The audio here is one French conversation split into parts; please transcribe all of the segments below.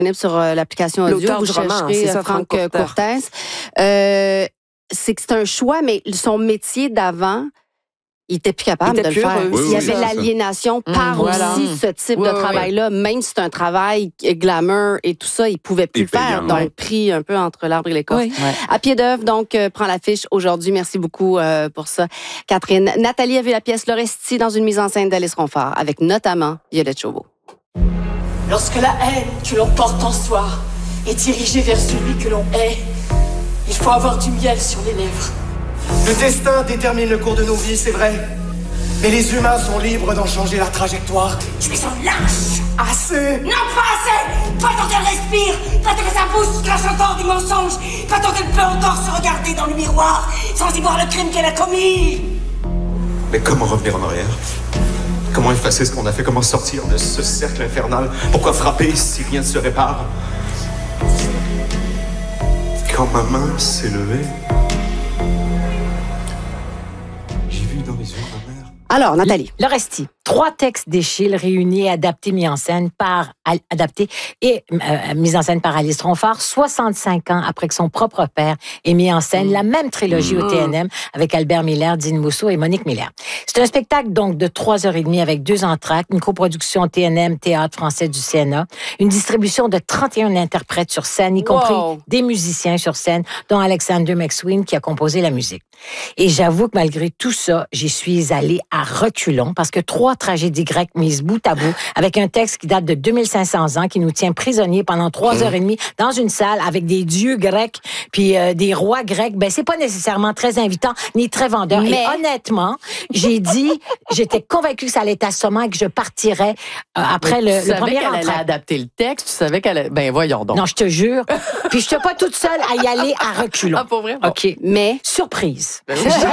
sur l'application audio. L'auteur Vous du roman, chercherez c'est ça, Franck Franck Courtès. C'est que c'est un choix, mais son métier d'avant, il était plus capable de le faire. Oui, il y avait c'est l'aliénation par aussi ce type de travail-là. Même si c'est un travail glamour et tout ça, il pouvait plus le faire. Donc, pris un peu entre l'arbre et l'écorce. À pied d'œuvre, donc, prend l'affiche aujourd'hui. Merci beaucoup pour ça, Catherine. Nathalie a vu la pièce L'Orestie dans une mise en scène d'Alice Ronfort, avec notamment Violette Chauveau. Lorsque la haine que l'on porte en soi est dirigée vers celui que l'on hait, il faut avoir du miel sur les lèvres. Le destin détermine le cours de nos vies, c'est vrai. Mais les humains sont libres d'en changer la trajectoire. Tu es un lâche. Assez. Non, pas assez. Pas tant qu'elle respire, pas tant que sa bouche cache encore du mensonge, pas tant qu'elle peut encore se regarder dans le miroir sans y voir le crime qu'elle a commis. Mais comment revenir en arrière? Comment effacer ce qu'on a fait? Comment sortir de ce cercle infernal? Pourquoi frapper si rien ne se répare? Quand ma main s'est levée, j'ai vu dans les yeux de ma mère. Alors, Nathalie. L'Orestie. 3 textes d'Échille réunis, adaptés, mis en scène par Alice Ronfort, 65 ans après que son propre père ait mis en scène la même trilogie au TNM avec Albert Miller, Dean Mousseau et Monique Miller. C'est un spectacle donc de 3h30 avec 2 entractes, une coproduction TNM, Théâtre français du CNA, une distribution de 31 interprètes sur scène, y compris des musiciens sur scène, dont Alexander McSween qui a composé la musique. Et j'avoue que malgré tout ça, j'y suis allée à reculons parce que 3 tragédies grecques mises bout à bout avec un texte qui date de 2500 ans qui nous tient prisonniers pendant 3h30 dans une salle avec des dieux grecs puis des rois grecs, ben c'est pas nécessairement très invitant ni très vendeur. Mais... Et honnêtement, j'étais convaincue que ça allait être assommant et que je partirais après le premier entracte. Elle allait adapter le texte, tu savais qu'elle allait... Ben voyons donc. Non, je te jure. Puis je n'étais pas toute seule à y aller à reculons. Ah, pour vrai? OK. Mais surprise. Ben oui.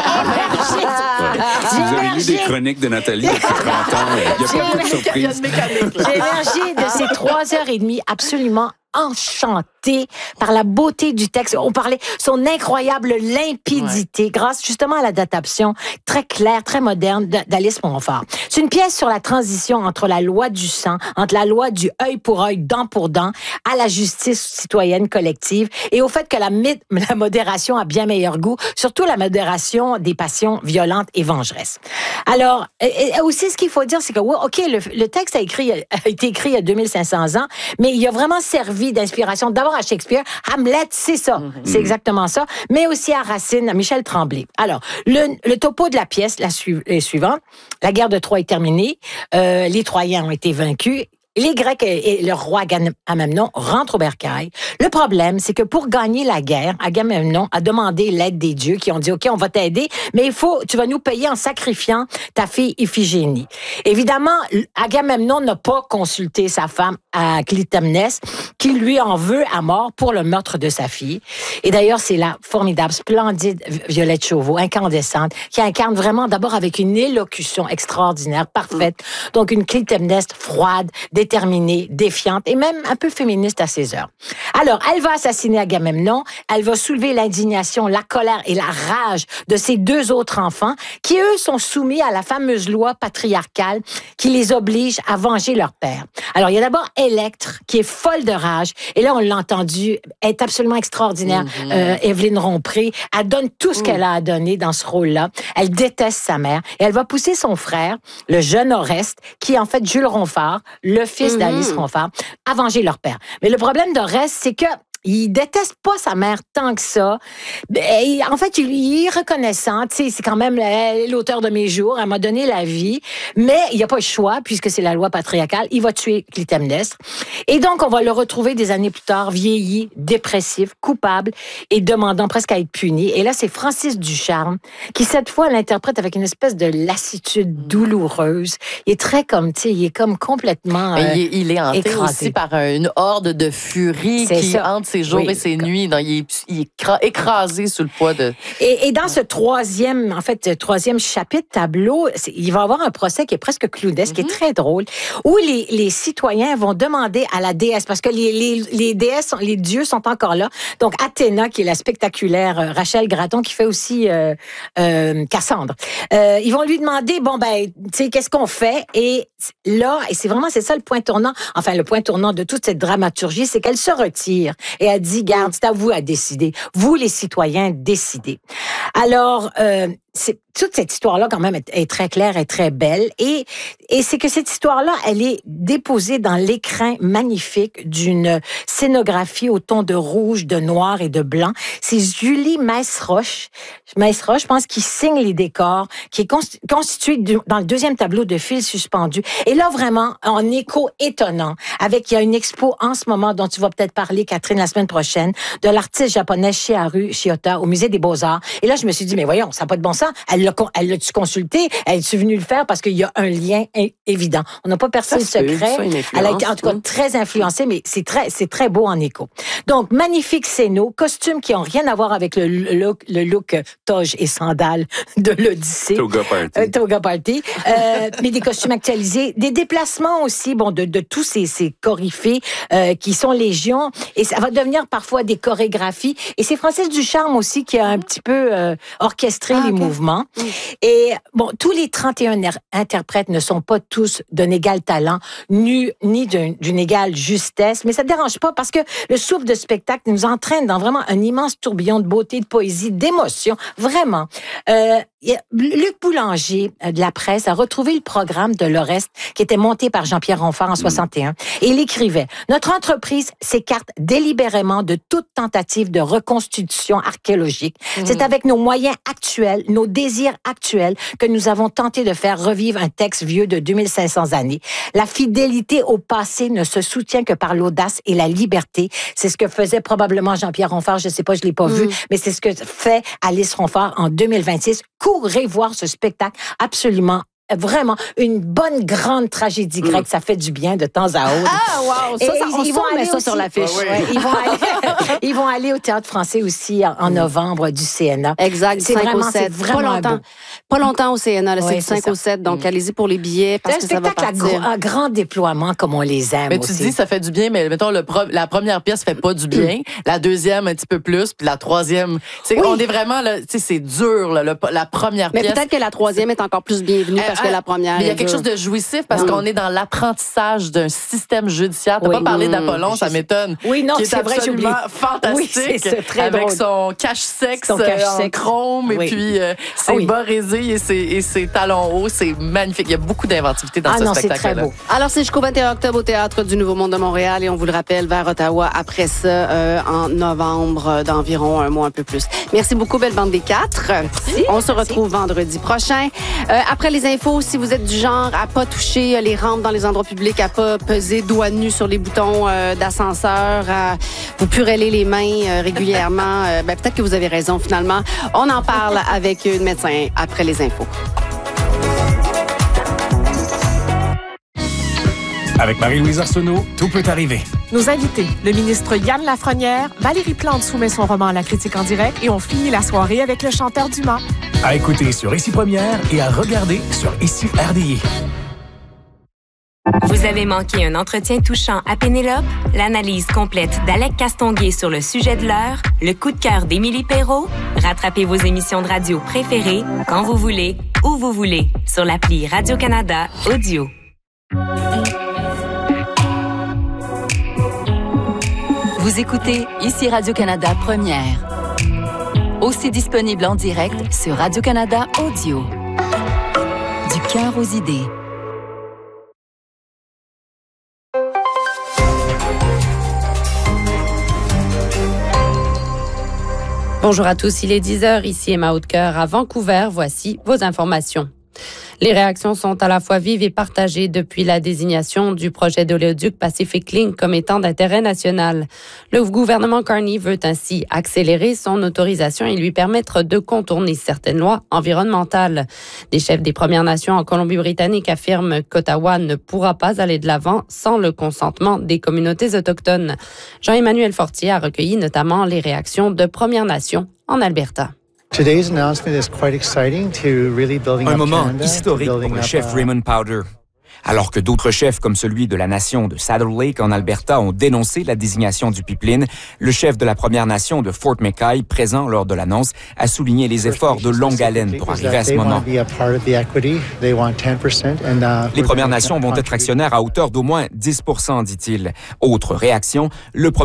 Si vous avez lu des chroniques de Nathalie depuis 30 ans, il n'y a pas beaucoup de surprises. J'ai émergé de ces 3h30 absolument enchantée par la beauté du texte. On parlait son incroyable limpidité grâce justement à l'adaptation très claire, très moderne d'Alice Ronfort. C'est une pièce sur la transition entre la loi du sang, entre la loi du œil pour œil, dent pour dent, à la justice citoyenne collective et au fait que la modération a bien meilleur goût, surtout la modération des passions violentes et vengeresses. Alors, aussi ce qu'il faut dire, c'est que, OK, le texte a été écrit il y a 2500 ans, mais il a vraiment servi d'inspiration d'abord à Shakespeare. Hamlet, c'est ça. C'est exactement ça. Mais aussi à Racine, à Michel Tremblay. Alors, le topo de la pièce est suivant. La guerre de Troie est terminée. Les Troyens ont été vaincus. Les Grecs et le roi Agamemnon rentrent au bercail. Le problème, c'est que pour gagner la guerre, Agamemnon a demandé l'aide des dieux qui ont dit, OK, on va t'aider, mais tu vas nous payer en sacrifiant ta fille Iphigénie. Évidemment, Agamemnon n'a pas consulté sa femme Clytemnestre, qui lui en veut à mort pour le meurtre de sa fille. Et d'ailleurs, c'est la formidable, splendide Violette Chauveau, incandescente, qui incarne vraiment d'abord avec une élocution extraordinaire, parfaite. Donc, une Clytemnestre froide, déterminée, défiante et même un peu féministe à ses heures. Alors, elle va assassiner Agamemnon, elle va soulever l'indignation, la colère et la rage de ses 2 autres enfants qui, eux, sont soumis à la fameuse loi patriarcale qui les oblige à venger leur père. Alors, il y a d'abord Électre qui est folle de rage et là, on l'a entendu, elle est absolument extraordinaire. Évelyne Rompré, elle donne tout ce qu'elle a à donner dans ce rôle-là. Elle déteste sa mère et elle va pousser son frère, le jeune Oreste, qui est en fait Jules Ronfort, le fils d'Alice Ronfort, à venger leur père. Mais le problème d'Oreste, c'est que il déteste pas sa mère tant que ça. En fait, il est reconnaissant. Tu sais, c'est quand même l'auteur de mes jours. Elle m'a donné la vie. Mais il n'y a pas le choix, puisque c'est la loi patriarcale. Il va tuer Clytemnestre. Et donc, on va le retrouver des années plus tard, vieilli, dépressif, coupable et demandant presque à être puni. Et là, c'est Francis Ducharme qui, cette fois, l'interprète avec une espèce de lassitude douloureuse. Il est très comme, tu sais, il est comme complètement il est hanté écrasé. aussi par une horde de furie qui hante ses jours et ses nuits. Il est écrasé sous le poids de... Et dans ce troisième chapitre, tableau, il va y avoir un procès qui est presque clownesque, qui est très drôle, où les citoyens vont demander à la déesse, parce que les déesses, les dieux sont encore là. Donc, Athéna, qui est la spectaculaire Rachel Gratton, qui fait aussi Cassandre. Ils vont lui demander, tu sais, qu'est-ce qu'on fait? Et là, c'est ça le point tournant. Enfin, le point tournant de toute cette dramaturgie, c'est qu'elle se retire et elle dit, garde, c'est à vous à décider. Vous, les citoyens, décidez. Alors, toute cette histoire-là, quand même, est très claire et très belle. Et c'est que cette histoire-là, elle est déposée dans l'écrin magnifique d'une scénographie au ton de rouge, de noir et de blanc. C'est Julie Maisroche, je pense, qui signe les décors, qui est constituée dans le deuxième tableau de fils suspendus. Et là, vraiment, en écho étonnant, il y a une expo en ce moment dont tu vas peut-être parler, Catherine, la semaine prochaine, de l'artiste japonais Shiharu Shiota au Musée des Beaux-Arts. Et là, je me suis dit, mais voyons, ça n'a pas de bon sens. Elle l'a-tu consulté? Elle est venue le faire parce qu'il y a un lien évident. On n'a pas percé le secret. Elle a été, en tout cas, très influencée, mais c'est très beau en écho. Donc, magnifique scéno, costumes qui n'ont rien à voir avec le look toge et sandales de l'Odyssée. Toga Party. Mais des costumes actualisés, des déplacements aussi, de tous ces coryphées qui sont légion. Et ça va devenir parfois des chorégraphies. Et c'est Francis Ducharme aussi qui a un petit peu orchestré les mouvements. Et tous les 31 interprètes ne sont pas tous d'un égal talent, ni d'une égale justesse, mais ça ne dérange pas parce que le souffle de spectacle nous entraîne dans vraiment un immense tourbillon de beauté, de poésie, d'émotion. Vraiment. Luc Boulanger de la Presse a retrouvé le programme de l'Oreste qui était monté par Jean-Pierre Ronfort en 61. Et il écrivait « Notre entreprise s'écarte délibérément de toute tentative de reconstitution archéologique. C'est avec nos moyens actuels, nos désirs actuels, que nous avons tenté de faire revivre un texte vieux de 2500 années. La fidélité au passé ne se soutient que par l'audace et la liberté. » C'est ce que faisait probablement Jean-Pierre Ronfort, je ne sais pas, je ne l'ai pas vu, mais c'est ce que fait Alice Ronfort en 2026. Courez voir ce spectacle absolument vraiment une bonne grande tragédie grecque, ça fait du bien de temps à autre. Ah wow, ils vont aller ça sur l'affiche. Ils vont aller au Théâtre Français aussi en novembre du CNA. Exact, c'est 5 au 7. C'est vraiment pas longtemps au CNA, là, c'est du 5 au 7, donc allez-y pour les billets parce que ça va partir. C'est un grand déploiement comme on les aime. Mais aussi. tu dis ça fait du bien, mais mettons la première pièce fait pas du bien, la deuxième un petit peu plus, puis la troisième, on est vraiment là, tu sais, c'est dur là, la première pièce. Mais peut-être que la troisième est encore plus bienvenue parce que la première. Mais il y a quelque chose de jouissif parce qu'on est dans l'apprentissage d'un système judiciaire. T'as pas parlé d'Apollon, ça m'étonne. Oui, non, c'est vrai, absolument fantastique. C'est très avec drôle. son cache-sexe en chrome et puis ses bas résés et ses talons hauts. C'est magnifique. Il y a beaucoup d'inventivité dans ce spectacle-là. C'est très beau. Alors, c'est jusqu'au 21 octobre au Théâtre du Nouveau Monde de Montréal et on vous le rappelle, vers Ottawa après ça en novembre d'environ un mois, un peu plus. Merci beaucoup, belle bande des 4. On se retrouve vendredi prochain. Après les infos, si vous êtes du genre à pas toucher les rampes dans les endroits publics, à pas peser doigts nus sur les boutons d'ascenseur, à vous pureler les mains régulièrement, peut-être que vous avez raison finalement. On en parle avec une médecin après les infos. Avec Marie-Louise Arsenault, tout peut arriver. Nos invités, le ministre Yann Lafrenière, Valérie Plante soumet son roman à la critique en direct et on finit la soirée avec le chanteur Dumas. À écouter sur Ici Première et à regarder sur Ici RDI. Vous avez manqué un entretien touchant à Pénélope? L'analyse complète d'Alec Castonguay sur le sujet de l'heure? Le coup de cœur d'Émilie Perrault? Rattrapez vos émissions de radio préférées quand vous voulez, où vous voulez, sur l'appli Radio-Canada Audio. Vous écoutez Ici Radio-Canada Première. Aussi disponible en direct sur Radio-Canada Audio. Du cœur aux idées. Bonjour à tous, il est 10h, ici Emma Hautecoeur à Vancouver. Voici vos informations. Les réactions sont à la fois vives et partagées depuis la désignation du projet d'oléoduc Pacific Link comme étant d'intérêt national. Le gouvernement Carney veut ainsi accélérer son autorisation et lui permettre de contourner certaines lois environnementales. Des chefs des Premières Nations en Colombie-Britannique affirment qu'Ottawa ne pourra pas aller de l'avant sans le consentement des communautés autochtones. Jean-Emmanuel Fortier a recueilli notamment les réactions de Premières Nations en Alberta. Un moment historique pour le chef Raymond Powder. Alors que d'autres chefs, comme celui de la nation de Saddle Lake en Alberta, ont dénoncé la désignation du pipeline, le chef de la Première Nation de Fort McKay, présent lors de l'annonce, a souligné les efforts de longue haleine pour arriver à ce moment. Les Premières Nations vont être actionnaires à hauteur d'au moins 10 %, dit-il. Autre réaction, le